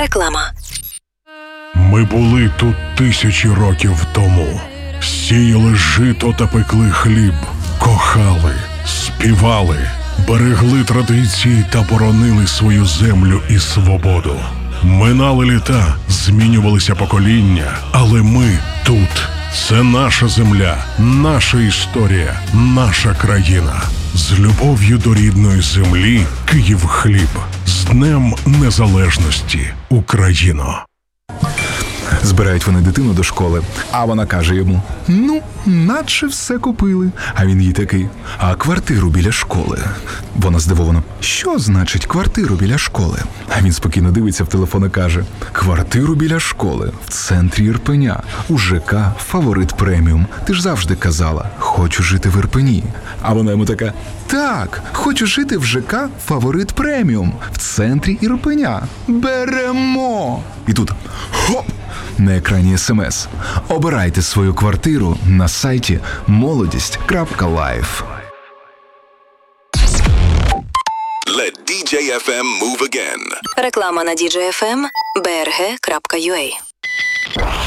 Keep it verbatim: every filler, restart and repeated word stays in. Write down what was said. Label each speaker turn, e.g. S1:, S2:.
S1: Реклама.
S2: Ми були тут тисячі років тому. Сіяли жито та пекли хліб, кохали, співали, берегли традиції та боронили свою землю і свободу. Минали літа, змінювалися покоління, але ми тут. Це наша земля, наша історія, наша країна. З любов'ю до рідної землі Київхліб. З Днем Незалежності, Україно!
S3: Збирають вони дитину до школи, а вона каже йому: «Ну, наче все купили». А він їй такий: «А квартиру біля школи?» Вона здивована: «Що значить квартиру біля школи?» А він спокійно дивиться в телефон і каже: «Квартиру біля школи, в центрі Ірпеня, у ЖК «Фаворит Преміум». Ти ж завжди казала: хочу жити в Ірпені». А вона йому така: «Так, хочу жити в ЖК «Фаворит Преміум», в центрі Ірпеня. Беремо!» І тут хоп! На екрані смс. Обирайте свою квартиру на сайті молодість крапка лайф.
S4: Let ді джей еф ем move again.
S1: Реклама на ді джей еф ем бе ер ге крапка ю а.